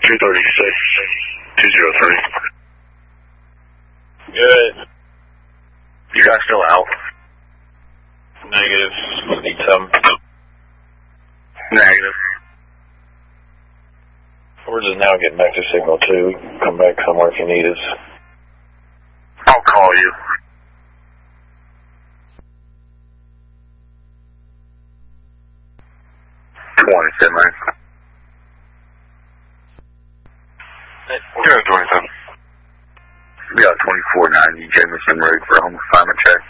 203. Good. You guys still out? Negative. Need some. Negative. We're just now getting back to signal 2. We can come back somewhere if you need us. I'll call you. Man. You're at 27. We got 2490 Jameson Road for a home assignment check.